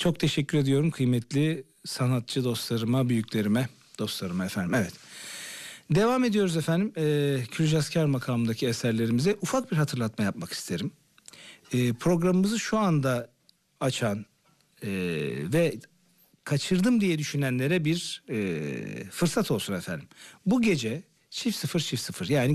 Çok teşekkür ediyorum kıymetli sanatçı dostlarıma, büyüklerime, dostlarıma efendim. Evet. Devam ediyoruz efendim. Kürcaskar makamındaki eserlerimize ufak bir hatırlatma yapmak isterim. Programımızı şu anda açan ve kaçırdım diye düşünenlere bir fırsat olsun efendim. Bu gece çift sıfır yani